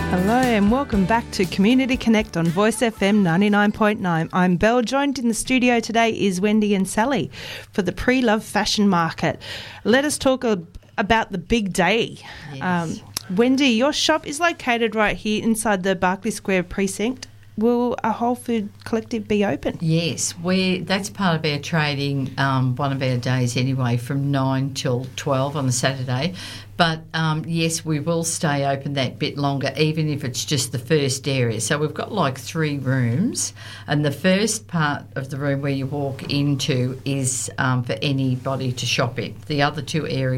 Hello and welcome back to Community Connect on Voice FM 99.9. I'm Belle. Joined in the studio today is Wendy and Sally for the Pre-Love Fashion Market. Let us talk about the big day. Yes. Wendy, your shop is located right here inside the Berkeley Square precinct. Will a Whole Food Collective be open? Yes, that's part of our trading, one of our days anyway, from 9 till 12 on the Saturday. But, yes, we will stay open that bit longer, even if it's just the first area. So we've got like 3 rooms, and the first part of the room where you walk into is for anybody to shop in. The other 2 areas